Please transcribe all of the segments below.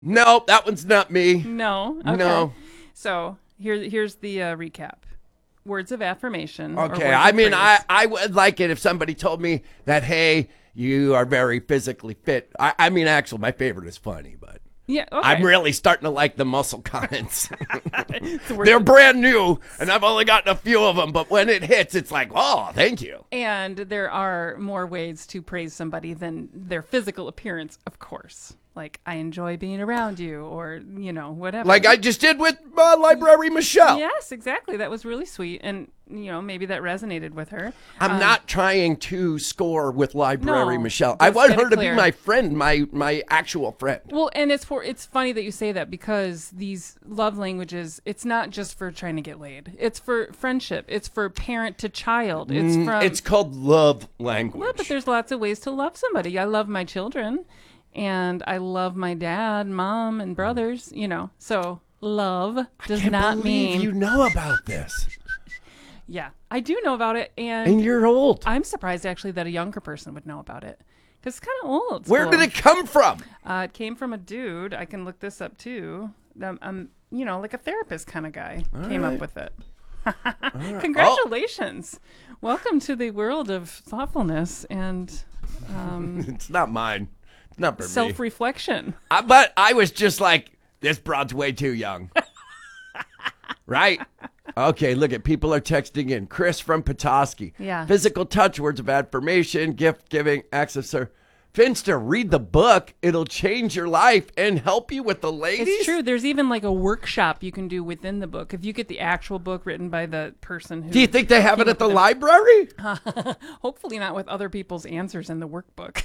No, that one's not me. No. Okay. No. So here's the recap. Words of affirmation. Or Okay, words I of mean, praise. I would like it if somebody told me that, hey, you are very physically fit. I mean, actually, my favorite is funny, but Yeah. Okay. I'm really starting to like the muscle comments. So we're- They're brand new, and I've only gotten a few of them, but when it hits, it's like, oh, thank you. And there are more ways to praise somebody than their physical appearance, of course. Like, I enjoy being around you, or, whatever. Like I just did with Library Michelle. Yes, exactly. That was really sweet. And, maybe that resonated with her. I'm not trying to score with Library No, Michelle. I let's want get her it to be clear. my friend, my actual friend. Well, and it's funny that you say that, because these love languages, it's not just for trying to get laid. It's for friendship. It's for parent to child. It's from It's called love language. Well, but there's lots of ways to love somebody. I love my children, and I love my dad, mom, and brothers. So love does Can't not believe mean you know about this. Yeah, I do know about it, and And you're old. I'm surprised actually that a younger person would know about it, because it's kind of old. Where did it come from? It came from a dude. I can look this up too. Like a therapist kind of guy came up with it. Congratulations! Welcome to the world of thoughtfulness and It's not mine. It's not for me. self-reflection. But I was just like, this broad's way too young. Right? Okay, look at people are texting in. Chris from Petoskey. Yeah. Physical touch, words of affirmation, gift giving, access. Sir. Finster, read the book. It'll change your life and help you with the ladies. It's true. There's even like a workshop you can do within the book if you get the actual book written by the person who. Do you think they have it came at up the with library? Hopefully not with other people's answers in the workbook.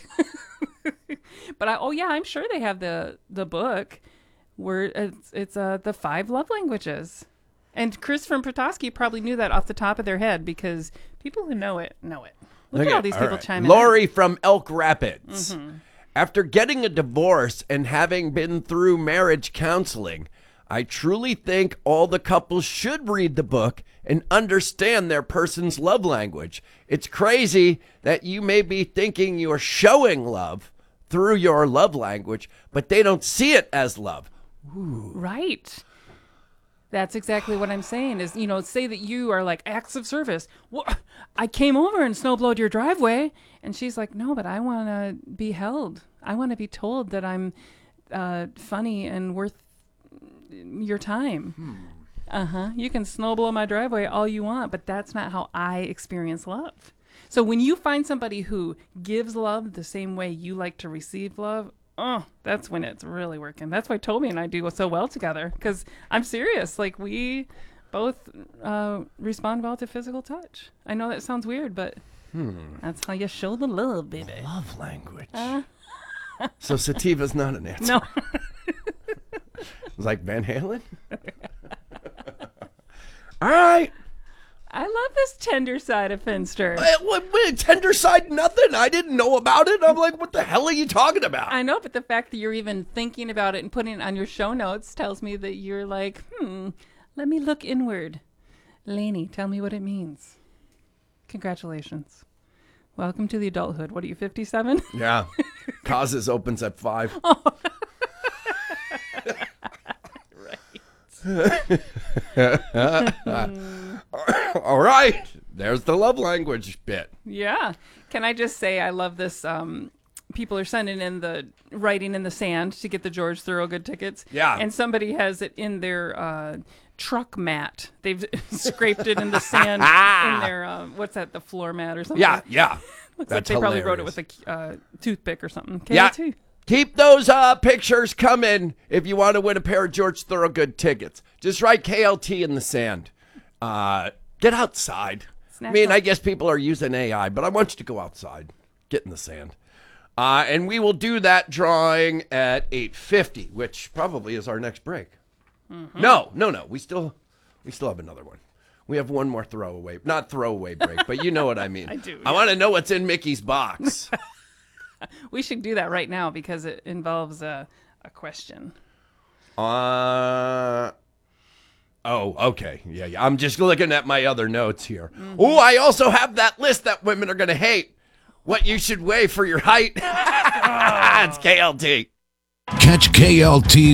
But I'm sure they have the book where it's the 5 love languages. And Chris from Petoskey probably knew that off the top of their head, because people who know it know it. Look at all these people chiming in. Lori from Elk Rapids. After getting a divorce and having been through marriage counseling, I truly think all the couples should read the book and understand their person's love language. It's crazy that you may be thinking you're showing love through your love language, but they don't see it as love. Right. That's exactly what I'm saying is, say that you are like acts of service. Well, I came over and snowblowed your driveway. And she's like, no, but I want to be held. I want to be told that I'm funny and worth your time. You can snowblow my driveway all you want, but that's not how I experience love. So when you find somebody who gives love the same way you like to receive love, that's when it's really working. That's why Toby and I do so well together, because I'm serious. Like, we both respond well to physical touch. I know that sounds weird, but that's how you show the love, baby. Love language. So sativa's not an answer. No. It's like Van Halen? All right. I love this tender side of Finster. Wait, tender side, nothing. I didn't know about it. I'm like, what the hell are you talking about? I know, but the fact that you're even thinking about it and putting it on your show notes tells me that you're like, let me look inward. Lainey, tell me what it means. Congratulations. Welcome to the adulthood. What are you, 57? Yeah. Causes opens at 5. All right. There's the love language bit. Yeah. Can I just say I love this? People are sending in the writing in the sand to get the George Thorogood tickets. Yeah. And somebody has it in their truck mat. They've scraped it in the sand in their, what's that, the floor mat or something? Yeah. Looks That's like they probably wrote it hilarious. with a toothpick or something. Yeah. KLT. Keep those pictures coming if you want to win a pair of George Thorogood tickets. Just write KLT in the sand. Get outside. I mean, I guess people are using AI, but I want you to go outside. Get in the sand. And we will do that drawing at 8:50, which probably is our next break. Mm-hmm. No. We still have another one. We have one more throwaway. Not throwaway break, but you know what I mean. I do. I want to know what's in Mickey's box. We should do that right now because it involves a question. Oh, okay. Yeah. I'm just looking at my other notes here. Mm-hmm. Oh, I also have that list that women are going to hate. What you should weigh for your height. It's KLT. Catch KLT